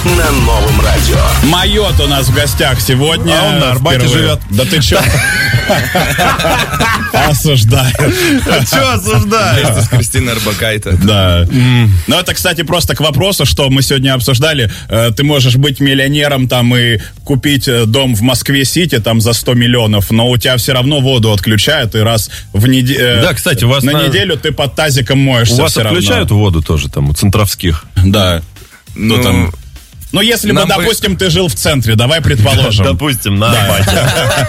на новом радио. Майот у нас в гостях сегодня. А он на Арбате живет. Да ты чё? Осуждаю. Чё осуждаешь? Вместе с Кристиной Орбакайте. Да. Ну, это, кстати, просто к вопросу, что мы сегодня обсуждали. Ты можешь быть миллионером там и купить дом в Москве-Сити там за 100 миллионов, но у тебя все равно воду отключают, и раз в неделю... Да, кстати, у вас на неделю ты под тазиком моешься. У вас отключают воду тоже там, у центровских? Да. Ну, там... Ну, если бы, допустим, ты жил в центре, давай предположим. Допустим, на Арбате.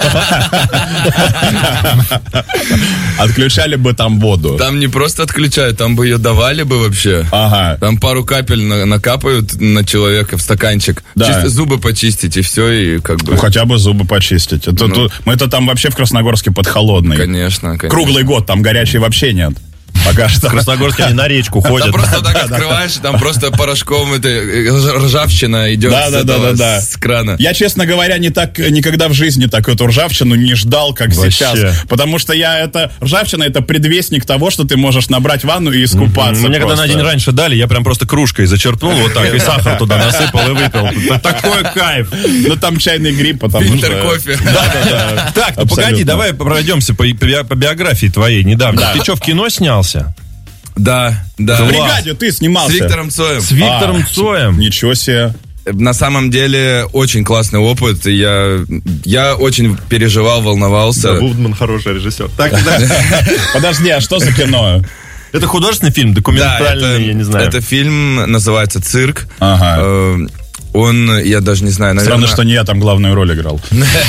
Отключали бы там воду. Там не просто отключают, там бы ее давали бы вообще. Ага. Там пару капель накапают на человека в стаканчик. Да. Чисто зубы почистить, и все, и как бы... Ну, хотя бы зубы почистить. Мы-то там вообще в Красногорске под холодный. Конечно. Круглый год, там горячей вообще нет. Пока что. В Красногорске они на речку ходят. Там просто так открываешь, там просто порошком ржавчина идет с крана. Я, честно говоря, никогда в жизни так эту ржавчину не ждал, как сейчас. Потому что ржавчина это предвестник того, что ты можешь набрать ванну и искупаться. Мне когда на день раньше дали, я прям просто кружкой зачерпнул вот так, и сахар туда насыпал и выпил. Такой кайф. Ну там чайный гриб, потому что... Фильтр кофе. Да. Так, ну погоди, давай пройдемся по биографии твоей недавно. Ты что, в кино снялся? Да. В «Бригаде» ты снимался. С Виктором Цоем. С Виктором Цоем. Ничего себе. На самом деле, очень классный опыт. Я очень переживал, волновался. Да, Вудман хороший режиссер. Так, Подожди, а что за кино? это художественный фильм, документальный, я не знаю. Это фильм, называется «Цирк». Ага. Я даже не знаю, наверное... Странно, что не я там главную роль играл.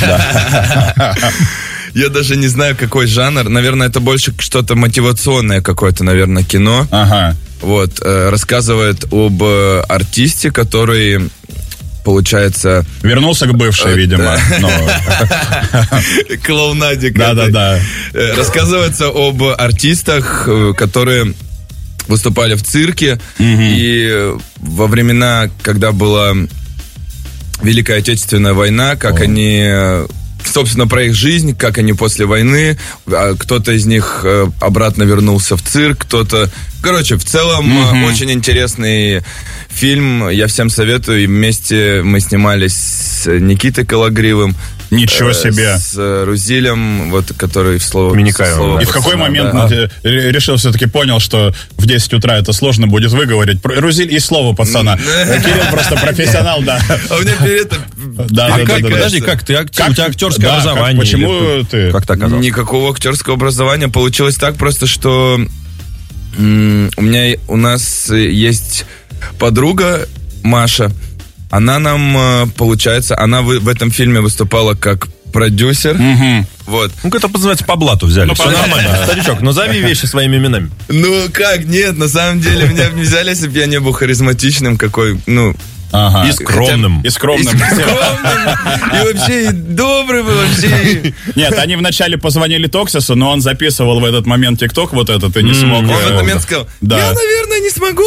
Я даже не знаю, какой жанр. Наверное, это больше что-то мотивационное какое-то, наверное, кино. Ага. Вот. Рассказывает об артисте, который, получается... Вернулся к бывшей, видимо. Клоунаде. Да. Рассказывается об артистах, которые выступали в цирке. И во времена, когда была Великая Отечественная война, как они... Собственно, про их жизнь, как они после войны. Кто-то из них обратно вернулся в цирк, кто-то... Короче, в целом, очень интересный фильм. Я всем советую. И вместе мы снимались с Никитой Кологривым. Ничего себе. С Рузилем, вот, который в слово... Миникаевым. И в какой момент решил, все-таки понял, что в 10 утра это сложно будет выговорить? Рузиль и слово пацана. Кирилл просто профессионал, да. А мне перед этим... Подожди, как ты? У тебя актерское образование. Почему ты? Как ты оказался? Никакого актерского образования. Получилось так просто, что у нас есть подруга Маша. Она нам, получается, она в этом фильме выступала как продюсер. Вот. Ну, это называется по блату взяли. Ну, все нормально. Старичок, назови вещи своими именами. Ну, как? Нет, на самом деле меня взяли, если бы я не был харизматичным, Ага. И скромным. И скромным. И вообще и добрым, и вообще... Нет, они вначале позвонили Токсису, но он записывал в этот момент ТикТок вот этот и не смог. Он в этот момент сказал, я, наверное, не смогу.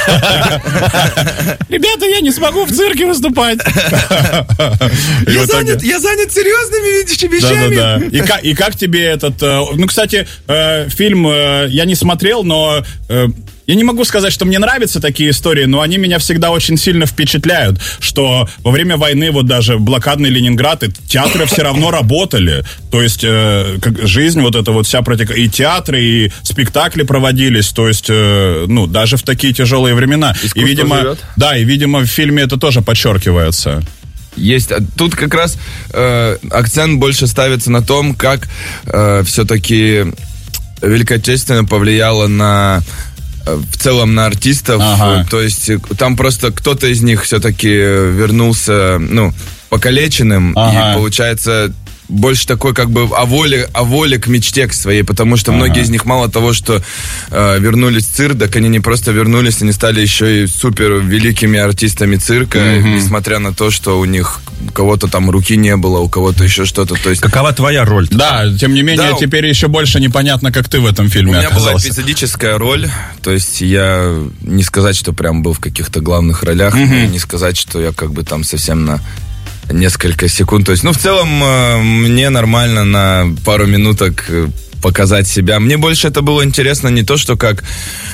Ребята, я не смогу в цирке выступать. Я занят серьезными вещами. Да. И как тебе этот... Ну, кстати, фильм я не смотрел, но... Я не могу сказать, что мне нравятся такие истории, но они меня всегда очень сильно впечатляют, что во время войны, вот даже блокадный Ленинград, и театры все равно работали. То есть жизнь вот эта вот вся протекала. И театры, и спектакли проводились. То есть, даже в такие тяжелые времена. Искусство живет. Да, и, видимо, в фильме это тоже подчеркивается. Есть. Тут как раз акцент больше ставится на том, как все-таки Великая Отечественная повлияла в целом на артистов. То есть там просто кто-то из них все-таки вернулся, покалеченным. И получается больше такой как бы о воле к мечте к своей, потому что многие из них мало того, что вернулись в цирк, так они не просто вернулись, они стали еще и супер великими артистами цирка, несмотря на то, что у них у кого-то там руки не было, у кого-то еще что-то. То есть... Какова твоя роль? Да, тем не менее, теперь еще больше непонятно, как ты в этом фильме оказался. У меня была эпизодическая роль, то есть я не сказать, что прям был в каких-то главных ролях, не сказать, что я как бы там совсем на несколько секунд. То есть, в целом, мне нормально на пару минуток показать себя. Мне больше это было интересно не то, что как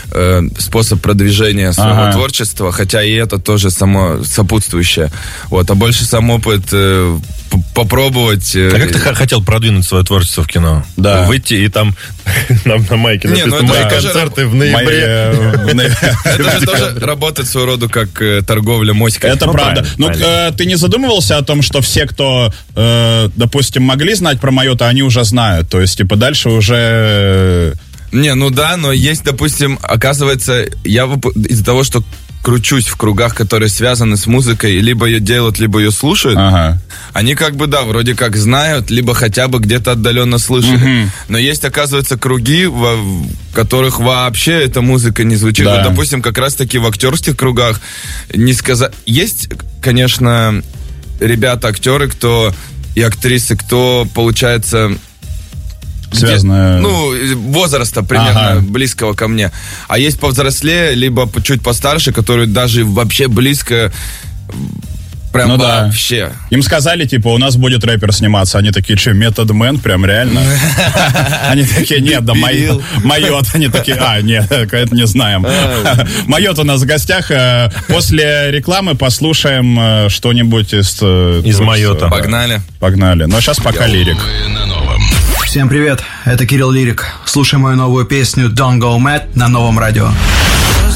способ продвижения своего творчества, хотя и это тоже само сопутствующее. Вот, а больше сам опыт попробовать. А как ты хотел продвинуть свое творчество в кино? Да. Выйти и там на майке написано «Мои концерты в ноябре». Это же тоже работает своего рода как торговля моськой. Это правда. Ну, ты не задумывался о том, что все, кто, допустим, могли знать про Майота, они уже знают? То есть, типа, дальше уже... Не, ну да, но есть, допустим, оказывается, я из-за того, что кручусь в кругах, которые связаны с музыкой, либо ее делают, либо ее слушают, они как бы, да, вроде как знают, либо хотя бы где-то отдаленно слышали. Но есть, оказывается, круги, в которых вообще эта музыка не звучит. Да. Вот, допустим, как раз-таки в актерских кругах не сказать... Есть, конечно, ребята-актеры, кто и актрисы, кто, получается... Связано... возраста примерно близкого ко мне. А есть повзрослее, либо чуть постарше, которые даже вообще близко... Прям вообще. Им сказали, типа, у нас будет рэпер сниматься. Они такие, что, Method Man? Прям реально? Они такие, нет, да, Майот. Они такие, нет, это не знаем. Майот у нас в гостях. После рекламы послушаем что-нибудь из Майота. Погнали. Но сейчас пока лирик. Всем привет, это Кирилл Лирик. Слушай мою новую песню Don't Go Mad на Новом радио.